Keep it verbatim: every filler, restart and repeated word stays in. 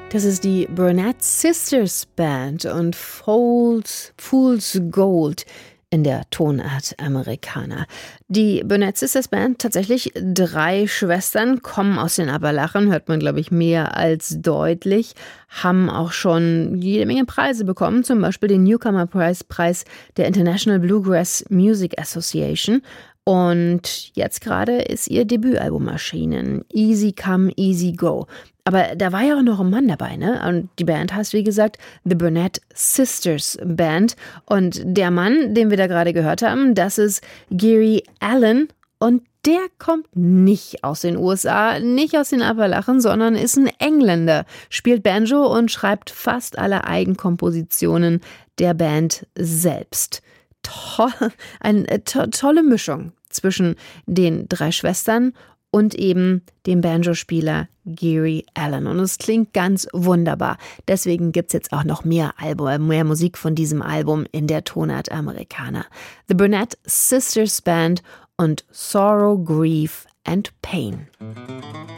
Das ist die Burnett Sisters Band und Fool's, Fool's Gold in der Tonart Amerikaner. Die Burnett Sisters Band, tatsächlich drei Schwestern, kommen aus den Appalachen, hört man, glaube ich, mehr als deutlich, haben auch schon jede Menge Preise bekommen, zum Beispiel den Newcomer Prize Preis der International Bluegrass Music Association. Und jetzt gerade ist ihr Debütalbum erschienen, Easy Come, Easy Go. Aber da war ja auch noch ein Mann dabei, ne? Und die Band heißt, wie gesagt, The Burnett Sisters Band. Und der Mann, den wir da gerade gehört haben, das ist Gary Allan. Und der kommt nicht aus den U S A, nicht aus den Appalachen, sondern ist ein Engländer, spielt Banjo und schreibt fast alle Eigenkompositionen der Band selbst. Toll, eine to- tolle Mischung zwischen den drei Schwestern und eben dem Banjo-Spieler Gary Allan. Und es klingt ganz wunderbar. Deswegen gibt's jetzt auch noch mehr Album, mehr Musik von diesem Album in der Tonart Amerikaner. The Burnett Sisters Band und Sorrow, Grief and Pain.